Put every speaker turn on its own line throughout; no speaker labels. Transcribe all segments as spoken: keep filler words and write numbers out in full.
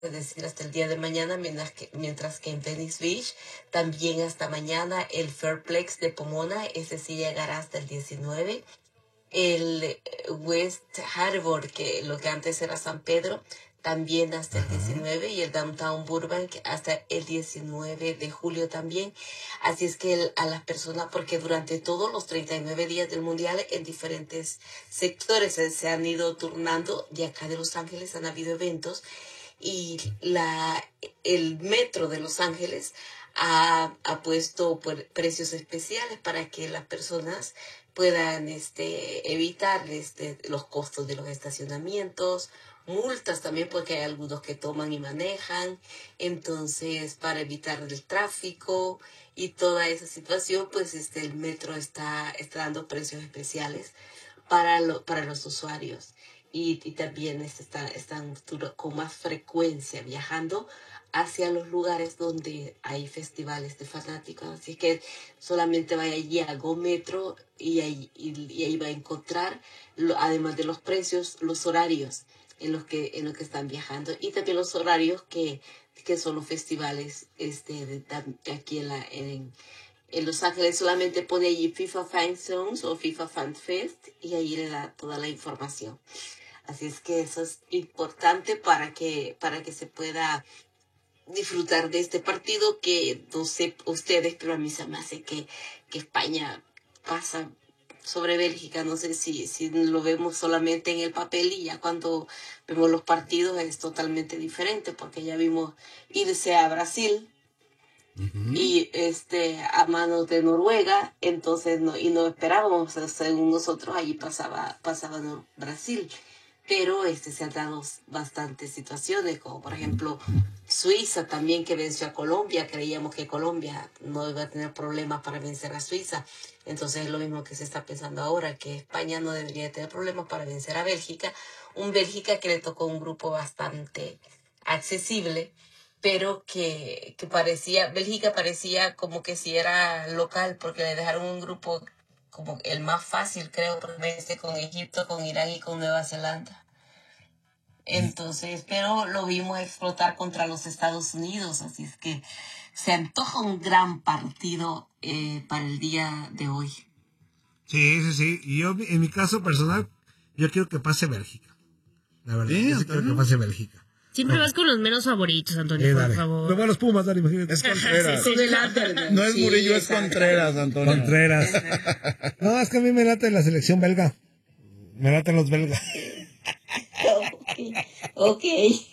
es decir, hasta el día de mañana, mientras que, mientras que en Venice Beach también hasta mañana. El Fairplex de Pomona, ese sí llegará hasta el diecinueve. El West Harbour, que lo que antes era San Pedro, también hasta el diecinueve, y el Downtown Burbank hasta el diecinueve de julio también. Así es que el, a las personas, porque durante todos los treinta y nueve días del Mundial en diferentes sectores se, se han ido turnando, y acá de Los Ángeles han habido eventos, y la el metro de Los Ángeles ha, ha puesto pues, precios especiales para que las personas puedan este, evitar este, los costos de los estacionamientos, multas también, porque hay algunos que toman y manejan. Entonces, para evitar el tráfico y toda esa situación, pues este, el metro está, está dando precios especiales para, lo, para los usuarios. Y, y también este, está, están con más frecuencia viajando hacia los lugares donde hay festivales de fanáticos. Así que solamente vaya allí a Go Metro y ahí, y, y ahí va a encontrar, lo, además de los precios, los horarios en los que, en los que están viajando, y también los horarios que, que son los festivales este, de, de aquí en, la, en, en Los Ángeles. Solamente pone allí FIFA Fan Zones o FIFA Fan Fest y ahí le da toda la información. Así es que eso es importante para que, para que se pueda disfrutar de este partido, que no sé ustedes, pero a mí se me hace que, que España pasa sobre Bélgica. No sé si, si lo vemos solamente en el papel, y ya cuando vemos los partidos es totalmente diferente, porque ya vimos irse a Brasil uh-huh. y este a manos de Noruega, entonces no, y no esperábamos, según nosotros allí pasaba, pasaba no, Brasil. Pero este, se han dado bastantes situaciones, como por ejemplo Suiza también, que venció a Colombia. Creíamos que Colombia no iba a tener problemas para vencer a Suiza. Entonces es lo mismo que se está pensando ahora, que España no debería tener problemas para vencer a Bélgica. Un Bélgica que le tocó un grupo bastante accesible, pero que, que parecía, Bélgica parecía como que si era local, porque le dejaron un grupo como el más fácil, creo, este con Egipto, con Irán y con Nueva Zelanda. Entonces, pero lo vimos explotar contra los Estados Unidos, así es que se antoja un gran partido eh, para el día de hoy.
Sí, sí, sí. Y yo, en mi caso personal, yo quiero que pase Bélgica. La verdad,
sí,
yo sí quiero que pase Bélgica.
Siempre
no.
vas con los menos favoritos, Antonio,
eh,
por
dale.
favor.
No van los Pumas, dale, imagínate.
Es Contreras.
Sí, sí,
no es
sí,
Murillo, es
exacto.
Contreras, Antonio.
Contreras. No, es que a mí me late la selección belga. Me laten los belgas.
Ok.
y,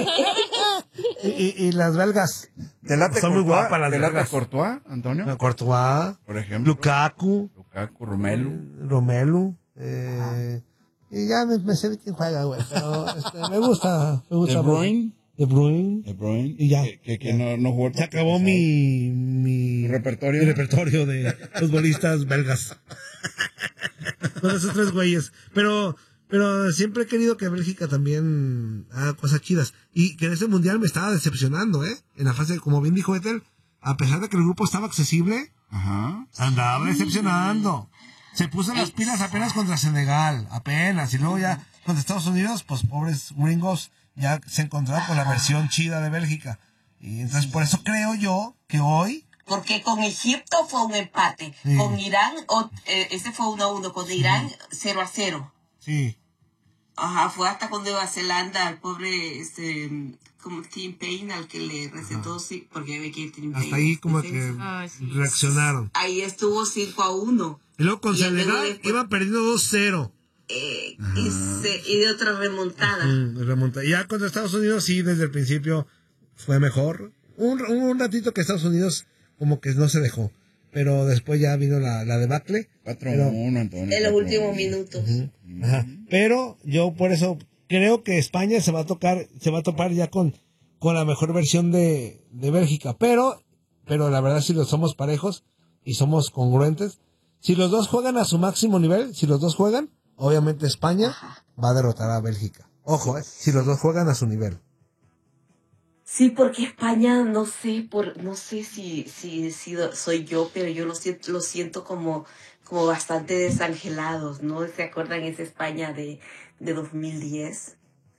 y, y las belgas.
¿Te late
Son muy
Courtois?
guapas las
¿Te late
belgas.
Courtois, Antonio?
Courtois.
Por ejemplo.
Lukaku.
Lukaku, Romelu.
Eh, Romelu. Eh, y ya me, me sé de quién juega, güey. Pero este, me gusta. Me gusta.
De Bruyne.
De Bruyne.
De Bruyne.
Y ya.
Que, que, que
ya.
no, no jugó.
Se acabó mi, mi,
mi repertorio.
Mi repertorio de futbolistas belgas. Con esos tres güeyes. Pero, pero siempre he querido que Bélgica también haga cosas chidas. Y que en este mundial me estaba decepcionando, ¿eh? En la fase, como bien dijo Ethel, a pesar de que el grupo estaba accesible,
Ajá.
andaba decepcionando. Se puso las pilas apenas contra Senegal, apenas. Y luego ya contra Estados Unidos, pues pobres gringos, ya se encontraron con la versión chida de Bélgica. Y entonces por eso creo yo que hoy...
Porque con Egipto fue un empate.
Sí.
Con Irán, o, eh, ese fue uno a uno. Con Irán, cero a cero.
Sí.
Ajá, fue hasta con Nueva Zelanda, al pobre, este, como Tim Payne, al que le recetó, Ajá. sí, porque ve que Tim Payne.
Hasta ahí como que
Ay, sí.
reaccionaron.
Ahí estuvo cinco a uno.
Y luego con
y
Senegal
después,
iban perdiendo dos cero.
Eh, y, se, y de otra remontada.
Uh-huh, remonta. Y ya contra Estados Unidos, sí, desde el principio fue mejor. Un, un ratito que Estados Unidos como que no se dejó. Pero después ya vino la, la debacle.
cuatro a uno, Antonio.
En los últimos minutos.
Uh-huh. Ajá. Pero yo por eso creo que España se va a tocar, se va a topar ya con, con la mejor versión de, de Bélgica. Pero, pero la verdad, si los somos parejos y somos congruentes, si los dos juegan a su máximo nivel, si los dos juegan, obviamente España Ajá. va a derrotar a Bélgica. Ojo, eh, si los dos juegan a su nivel.
Sí, porque España, no sé, por, no sé si, si, si soy yo, pero yo lo siento, lo siento como, como bastante desangelados, ¿no? ¿Se acuerdan esa España de, de dos mil diez?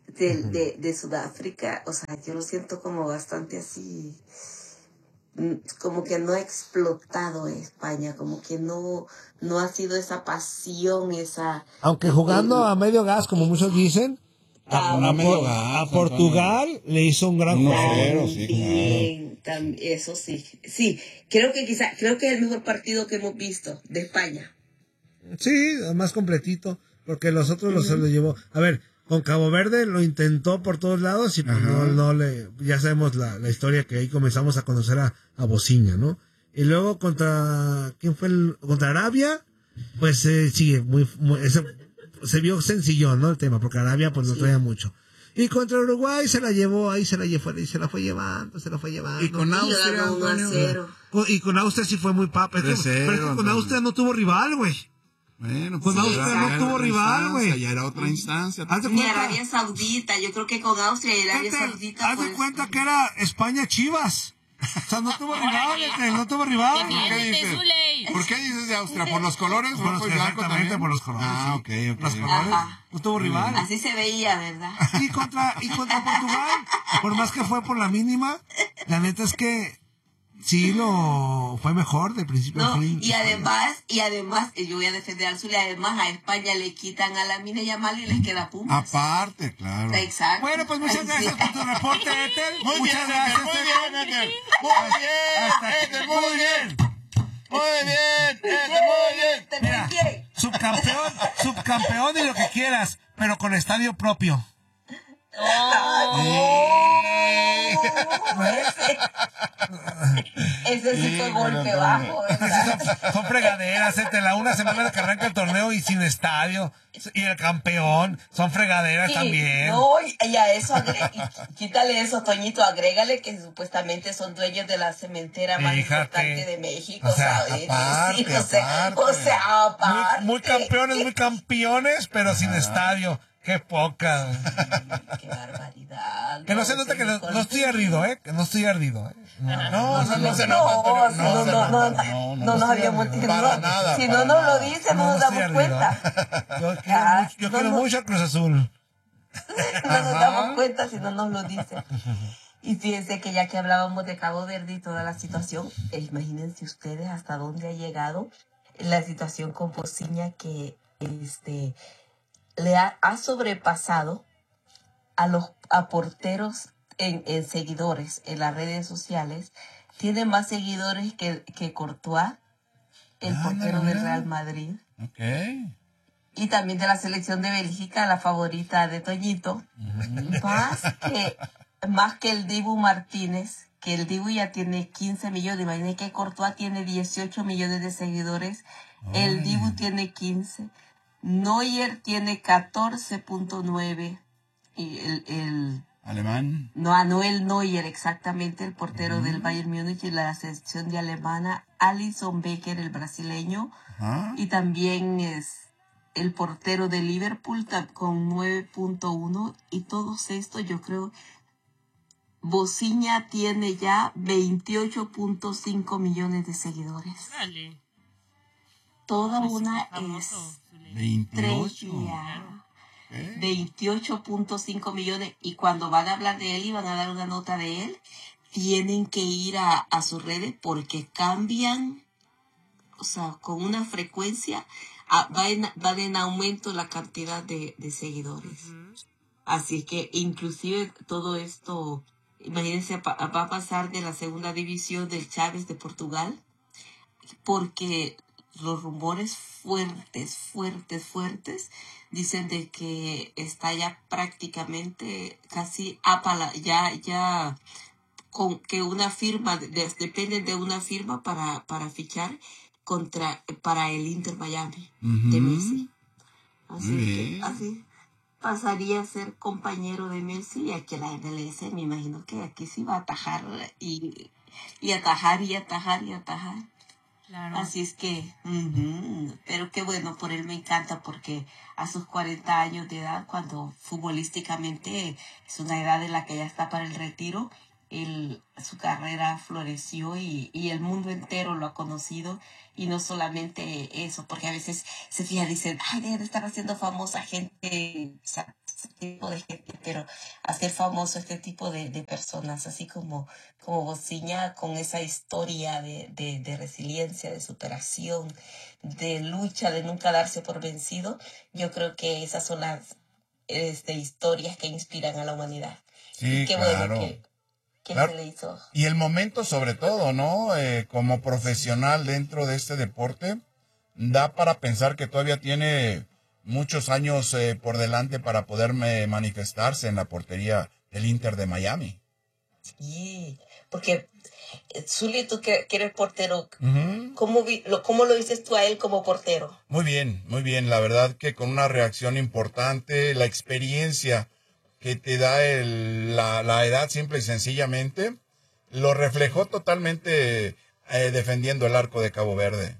de, de, de Sudáfrica, o sea, yo lo siento como bastante así, como que no ha explotado España, como que no, no ha sido esa pasión, esa...
Aunque jugando
eh,
a medio gas, como muchos dicen, a,
Ah,
a
medio
Por-
gas,
a Portugal le hizo un gran
uno
juego.
cero, sí, claro.
También, tam- eso sí, sí, creo que quizá, creo que es el mejor partido que hemos visto de España.
Sí, más completito, porque los otros los se
Ujú.
los llevó. A ver, con Cabo Verde lo intentó por todos lados y pues
Ajá.
no, no le, ya sabemos la, la historia que ahí comenzamos a conocer a, a Bociña, ¿no? Y luego contra, ¿quién fue el? Contra Arabia, pues eh, sí, muy, muy ese- se vio sencillo, ¿no? El tema, porque Arabia pues no
Sí.
traía mucho. Y contra Uruguay se la llevó, ahí se la llevó, y se la fue llevando, se la fue llevando.
Y con
Y
Austria,
ganó uno a
Antonio.
cero.
Con- Y con Austria sí fue muy papa. Es que-
tres cero,
pero es que con
Antonio.
Austria no tuvo rival, güey.
Bueno,
Con
Sí,
Austria
exacto.
no
era
tuvo
otra
rival,
instancia,
güey.
ya era otra instancia.
Haz de
Ni
cuenta,
Arabia Saudita, yo creo que con Austria y Arabia
Gente,
Saudita
haz de
pues,
cuenta que era España-Chivas. O sea, no tuvo rival, gente, no tuvo rival.
¿Por qué dices? ¿Por qué dices de Austria? ¿Por los colores?
Por los,
rojo y blanco
exactamente,
también?
por los colores.
Ah,
sí.
ok, ok.
Los
ok.
colores.
Ajá.
No tuvo rival.
así se veía, ¿verdad?
Y contra, y contra Portugal, por más que fue por la mínima, la neta es que sí lo fue mejor de principio a
No,
fin.
y además, y además, eh, yo voy a defender al Zulia, además a España le quitan a la mina Yamal y les queda Pumas.
Aparte, claro.
Exacto.
Bueno, pues muchas
Así
gracias
sí.
por tu reporte, Ethel.
Muy
Muchas
bien,
gracias,
muy
Ethel.
bien, Ethel. Muy bien,
Hasta aquí.
Ethel, muy bien. Muy bien, Ethel, muy bien.
Te
Mira,
bien.
subcampeón, subcampeón y lo que quieras, pero con estadio propio.
Ese sí fue
Sí,
golpe
Antonio.
bajo, ¿verdad?
Son, son fregaderas, este, la una semana que arranca el torneo y sin estadio. Y el campeón, son fregaderas
Sí,
también.
no, y y a eso, agre- y quítale eso, Toñito, agrégale que supuestamente son dueños de la cementera más
Fíjate.
importante de México,
O sea,
¿sabes?
aparte,
Sí, o sea,
aparte.
o sea, aparte.
Muy, muy campeones, muy campeones, pero sin estadio. Qué poca.
Qué barbaridad.
Que no se note que no, no estoy ardido, ¿eh? Que no estoy ardido, ¿eh? No,
No, no, no se
No,
nota,
si
Antonio.
no,
se
no, no,
nota,
no,
no,
nos
estoy
habíamos
ardido.
Para
no,
nada,
si
para
no nos lo
nada.
dice, no
no
nos
estoy
damos
ardido,
cuenta.
¿eh? Yo quiero,
Ah,
mucho, yo
no,
quiero
no.
mucho a Cruz Azul.
No nos damos cuenta si no nos lo dice. Y fíjense que ya que hablábamos de Cabo Verde y toda la situación, eh, imagínense ustedes hasta dónde ha llegado la situación con Bociña, que este le ha, ha sobrepasado a los a porteros en, en seguidores en las redes sociales. Tiene más seguidores que, que Courtois, el
Ah,
portero
mira,
del
mira.
Real Madrid.
Ok.
Y también de la selección de Bélgica, la favorita de Toñito. Más que, más que el Dibu Martínez, que el Dibu ya tiene quince millones. Imagínense que Courtois tiene dieciocho millones de seguidores. El Dibu tiene quince. Neuer tiene catorce punto nueve. Y el, el,
Alemán.
no, a Noel Neuer, exactamente, el portero del Bayern Múnich y la selección de alemana. Alisson Becker, el brasileño.
Ajá.
Y también es el portero de Liverpool ta- con nueve punto uno. Y todos estos, yo creo, Bociña tiene ya veintiocho punto cinco millones de seguidores.
Dale.
Toda
Pues sí,
una
qué famoso,
es
Zule.
veintiocho.
estrella.
Ok.
veintiocho punto cinco millones. Y cuando van a hablar de él y van a dar una nota de él, tienen que ir a, a sus redes porque cambian, o sea, con una frecuencia, a- va, en, va en aumento la cantidad de, de seguidores.
Ujú.
Así que inclusive todo esto, imagínense, pa- va a pasar de la segunda división del Chaves de Portugal, porque los rumores fuertes, fuertes, fuertes, dicen de que está ya prácticamente casi apala, ya, ya, con que una firma, de- de- dependen de una firma para, para fichar contra, para el Inter Miami de
Ujú.
Messi. Así
Muy
que,
bien.
así pasaría a ser compañero de Messi, y aquí en la M L S me imagino que aquí sí va a atajar y, y atajar y atajar y atajar.
Claro.
Así es que, ujú, pero qué bueno, por él me encanta, porque a sus cuarenta años de edad, cuando futbolísticamente es una edad en la que ya está para el retiro, él, su carrera floreció y, y el mundo entero lo ha conocido. Y no solamente eso, porque a veces se fija, dicen, ay, debe de estar haciendo famosa gente, o sea, ese tipo de gente, pero hacer famoso este tipo de, de personas, así como, como Bociña, con esa historia de, de, de resiliencia, de superación, de lucha, de nunca darse por vencido, yo creo que esas son las este, historias que inspiran a la humanidad.
Sí,
y qué
claro.
bueno que, que
Claro.
se le hizo.
Y el momento sobre todo, ¿no? Eh, como profesional dentro de este deporte, da para pensar que todavía tiene muchos años eh, por delante para poder eh, manifestarse en la portería del Inter de Miami.
Sí, porque eh, Zuli, tú que, que eres portero,
Ujú.
¿cómo, vi, lo, ¿cómo lo dices tú a él como portero?
Muy bien, muy bien. La verdad que con una reacción importante, la experiencia que te da el, la, la edad simple y sencillamente, lo reflejó totalmente eh, defendiendo el arco de Cabo Verde.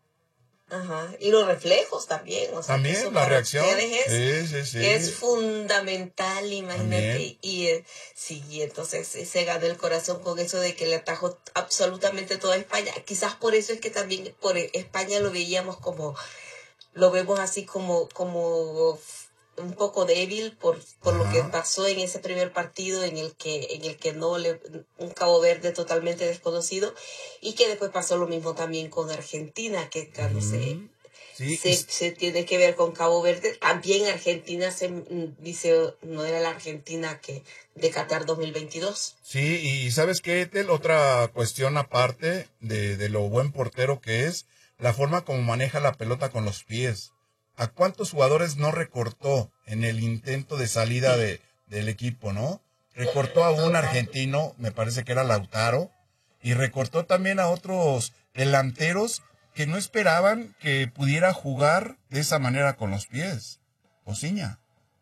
Ajá, y los reflejos también. O sea,
También
eso
la
para
reacción.
ustedes es,
Sí, sí, sí.
es fundamental, imagínate.
También.
Y eh, sí, y entonces eh, se ganó el corazón con eso de que le atajó absolutamente toda España. Quizás por eso es que también por España lo veíamos como, lo vemos así como, como un poco débil por, por lo que
Ajá.
pasó en ese primer partido en el que, en el que no le, un Cabo Verde totalmente desconocido, y que después pasó lo mismo también con Argentina, que cuando
Ujú.
se,
Sí,
se,
y-
se tiene que ver con Cabo Verde. También Argentina se mm, dice, no era la Argentina que de Qatar dos mil veintidós.
Sí, y ¿sabes qué, Ethel? Otra cuestión aparte de, de lo buen portero que es, la forma como maneja la pelota con los pies. ¿A cuántos jugadores no recortó en el intento de salida de, del equipo, no? Recortó a un argentino, me parece que era Lautaro, y recortó también a otros delanteros que no esperaban que pudiera jugar de esa manera con los pies. Bociña.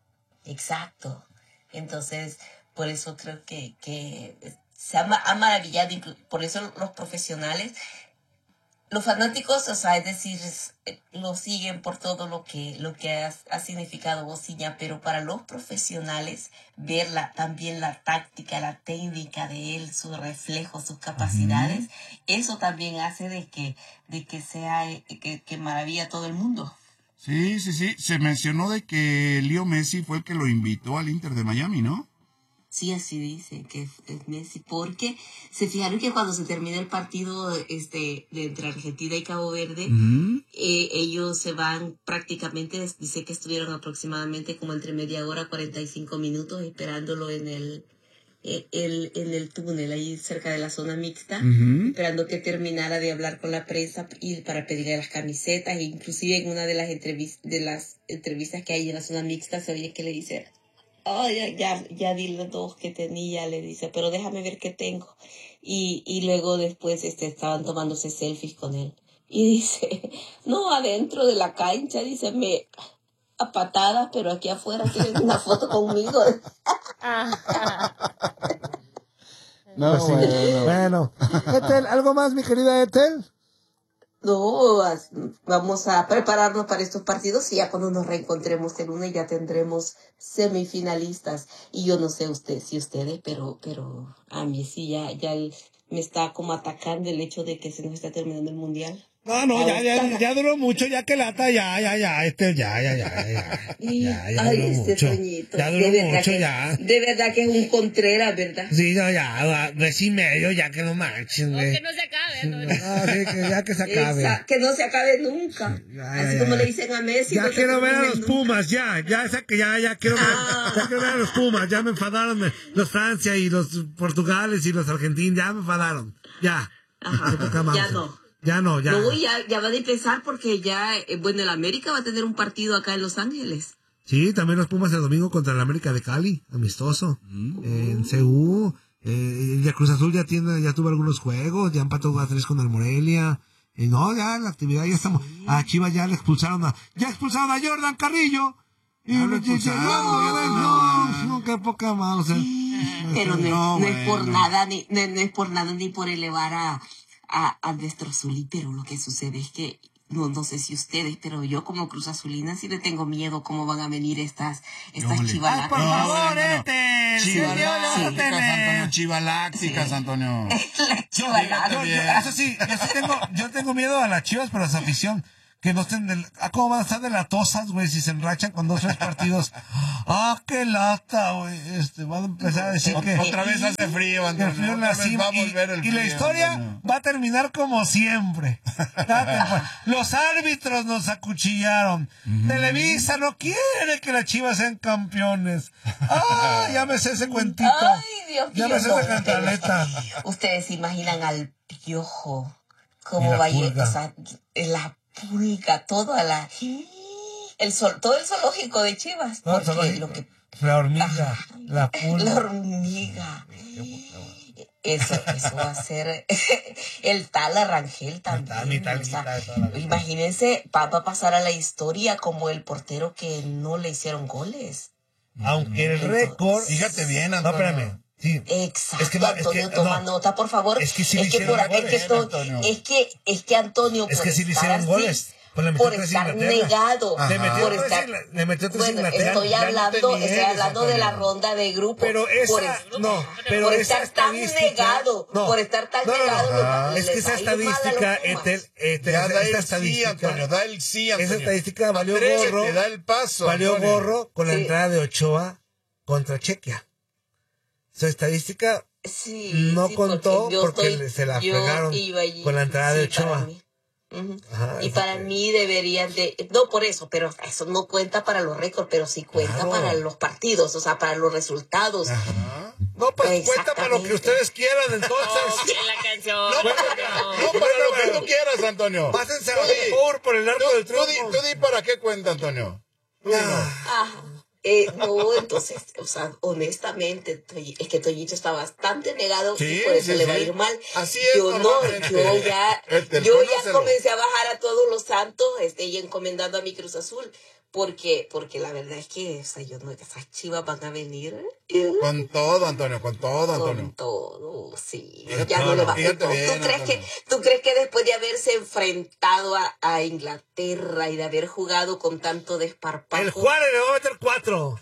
Exacto. Entonces, por eso creo que, que se ha, ma- ha maravillado, inclu- por eso los profesionales, los fanáticos, o sea, es decir, es- eh, lo siguen por todo lo que, lo que ha, ha significado Bociña, pero para los profesionales, ver la, también la táctica, la técnica de él, sus reflejos, sus capacidades, eso también hace de que, de que sea, eh, que, que maravilla a todo el mundo.
Sí, sí, sí. Se mencionó de que Leo Messi fue el que lo invitó al Inter de Miami, ¿no?
Sí, así dice que es, es Messi, porque se fijaron que cuando se termina el partido este de entre Argentina y Cabo Verde,
Ujú.
eh, ellos se van prácticamente, dice que estuvieron aproximadamente como entre media hora, cuarenta y cinco minutos esperándolo en el, eh, el, en el túnel, ahí cerca de la zona mixta,
Ujú.
esperando que terminara de hablar con la prensa y para pedirle las camisetas. E inclusive en una de las, entrevis- de las entrevistas que hay en la zona mixta se oye que le dice, oh, ya, ya, ya di los dos que tenía, le dice, pero déjame ver qué tengo. Y, y luego después este, estaban tomándose selfies con él. Y dice, no, adentro de la cancha, dice, me a patadas, pero aquí afuera quieren una foto conmigo.
No,
Pues sí.
bueno.
Bueno, Ethel, ¿algo más, mi querida Ethel?
No, as- vamos a prepararnos para estos partidos y ya cuando nos reencontremos en una ya tendremos semifinalistas. Y yo no sé usted, si ustedes, pero, pero a mí sí ya, ya el- me está como atacando el hecho de que se nos está terminando el mundial.
No, no, ya, ya,
Ahorita-
ya duró mucho, ya que lata, ya, ya, ya, este, ya, ya, ya, ya.
Y-
Ya, ya
ay,
duró
este
mucho.
Toñito,
Ya duró
de verdad
mucho,
que,
ya.
de verdad que es un Contreras, ¿verdad?
Sí, no, ya, mes y medio, ya que no manches,
No,
güey.
que no se acabe. ¿no?
No, sí, que ya que se acabe.
Exa- que no se acabe nunca.
Ya, ya,
Así
ya,
como
ya.
le dicen a Messi.
Ya
no se
quiero ver a
termine
los
nunca.
Pumas, ya, ya, esa que ya, ya quiero ver,
Ah.
ya quiero ver a los Pumas, ya me enfadaron eh, los Francia y los Portugales y los Argentinos, ya me enfadaron, ya.
Ajá,
Me toca más.
ya no.
Ya no, ya.
No, ya, ya van a empezar porque ya, eh, bueno, el América va a tener un partido acá en Los Ángeles.
Sí, también los Pumas el domingo contra el América de Cali, amistoso, eh, en C U. Eh, ya Cruz Azul ya tiene, ya tuvo algunos juegos, ya empató a tres con el Morelia. Y no, ya la actividad ya estamos. A Chivas ya le expulsaron a, ya expulsaron a Jordan Carrillo. Y
Ya lo
no,
expulsaron,
no,
ya
no,
no,
no, qué poca más. O sea,
Pero no, es-
No,
no es por
bueno.
nada, ni, no, no es por nada ni por elevar a, a, a nuestro Zuli, pero lo que sucede es que, no, no sé si ustedes, pero yo como Cruz Azulina sí le tengo miedo cómo van a venir estas, estas
Híjole.
chivalacas.
por
No,
favor,
no, no.
Ethel, ¿qué miedo le vas a
Chivalácticas,
tener?
Antonio, chivalácticas, Antonio.
Las
Yo,
chivalacas.
yo- yo- eso sí, yo sí tengo, yo tengo miedo a las Chivas por su afición. que no estén del, ah, ¿cómo van a estar de latosas, güey? Si se enrachan con dos, tres partidos. Ah, qué lata, güey. Este, van a empezar a decir que...
Otra vez hace frío, Antonio.
El frío en
Otra
la
vez
cima,
va a volver el
y, y la
frío,
historia
Antonio.
va a terminar como siempre. Los árbitros nos acuchillaron. Uh-huh. Televisa no quiere que las Chivas sean campeones. Ah, ya me sé ese cuentito.
Ay, Dios
ya
mío.
me sé esa cantaleta.
Ustedes se imaginan al Piojo, cómo va a ir, o sea, la pulga, toda la... El sol, todo el zoológico de Chivas.
No,
porque lo que,
la hormiga, ah, la pulga.
La hormiga. Eso, eso va a ser el tal Arrangel también. Tal, o sea, tal, imagínense, va a pasar a la historia como el portero que no le hicieron goles.
Aunque el récord, fíjate bien, Antonio. No, espérame. Sí.
Exacto,
es que no,
Antonio,
es que,
toma
no.
nota, por favor.
Es que si
es, que por, es, que esto, es que es que Antonio,
es que si le hicieron
así,
goles. Pues
por estar negado,
le metió
por estar,
le metió tres
bueno,
Inglaterra.
estoy hablando, no estoy hablando de la ronda de grupos.
Pero esa,
por,
no, pero
por
esa
estar tan negado,
no,
por estar tan
no, no,
negado.
No, no, no. Es que esa estadística, Etel, Etel,
ya da
esta
el sí, Antonio, da el sí, Antonio.
Esa estadística valió
Atrévete,
gorro,
da el paso,
valió
Antonio.
gorro con la sí. entrada de Ochoa contra Chequia. Su estadística
sí,
no
sí,
contó
porque,
porque
estoy,
se la fregaron con la entrada
sí,
de Ochoa.
Uh-huh.
Ajá,
y para que... mí deberían de, no por eso, pero eso no cuenta para los récords, pero sí cuenta claro. para los partidos, o sea, para los resultados.
Ajá. No, pues cuenta para lo que ustedes quieran, entonces.
No, la canción.
No, para, no, no, para lo que tú quieras, Antonio.
Pásense a favor por el arco
tú,
del triunfo.
Tú di, tú di para qué cuenta, Antonio. Tú
ah. no. Ajá. Eh, no, entonces, o sea, honestamente, es que Toñito está bastante negado sí, y por eso sí, le sí. va a ir mal.
Así es,
yo no, yo ya,
este,
yo ya comencé a bajar a todos los santos, este, y encomendando a mi Cruz Azul, porque, porque la verdad es que, o sea, yo no, esas Chivas van a venir. ¿eh?
Con todo, Antonio, con todo, Antonio.
Con todo, sí.
Fíjate,
ya no le va a
bien,
¿Tú crees que, tú crees que después de haberse enfrentado a, a Inglaterra y de haber jugado con tanto desparpajo?
El Juárez le va a meter cuatro.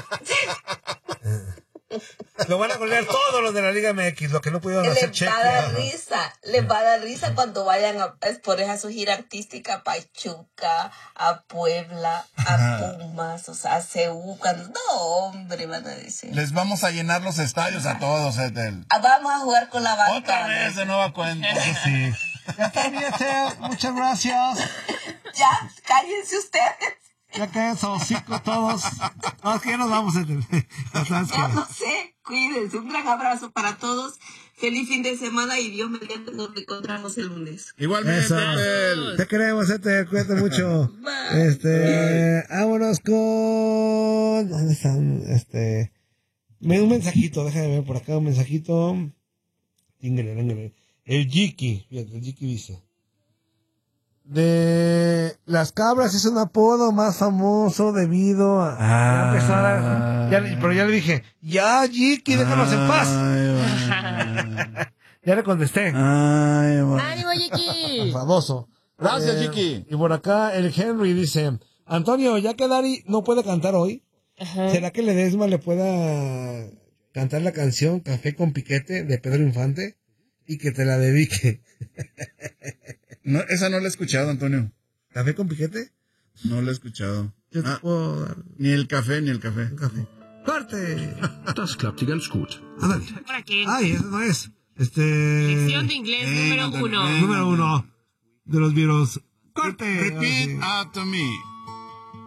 Lo van a golear todos los de la Liga M X, lo que no pudieron hacer
Les va a dar risa, les va a dar risa cuando vayan a exponer a su gira artística a Pachuca, a Puebla, a Pumas, o sea, a C U, cuando, no, hombre, van a decir.
Les vamos a llenar los estadios a todos, Etel.
Vamos a jugar con la banca.
Otra vez de nueva cuenta.
Sí. Ya está bien, Etel, muchas gracias.
Ya, cállense ustedes.
Ya caen hocico todos. No, es que ya nos vamos.
Ya no sé. Cuídense. Un gran abrazo para todos. Feliz fin de semana y Dios mediante nos encontramos el lunes.
Igualmente, Etel.
Te queremos, Etel. Cuídate mucho.
Bye.
Este, vámonos con... ¿Dónde están? Este... Me da un mensajito. Déjame ver por acá un mensajito. Tíngale, tíngale. El Jiki. Fíjate, el Jiki dice... De las cabras es un apodo más famoso debido a... Ah, ya, ya, pero ya le dije, ya, Jiki, déjanos en paz. Ay, ya le contesté.
Ay, ¡ánimo, Jiki!
Enfadoso.
Gracias,
eh,
Jiki.
Y por acá el Henry dice, Antonio, ya que Dari no puede cantar hoy, ajá, ¿será que Ledesma le pueda cantar la canción Café con Piquete de Pedro Infante? Y que te la dedique.
No, esa no la he escuchado, Antonio.
¿Café con Piquete?
No la he escuchado.
Yo te
ah,
puedo dar...
Ni el café, ni el café.
Un café. ¡Corte!
Das klappt ganz gut.
¿Para qué?
Ay, eso no es. Este...
Lección de inglés
eh,
número
no,
uno.
Eh, número uno de los virus. ¡Corte!
Repeat after me.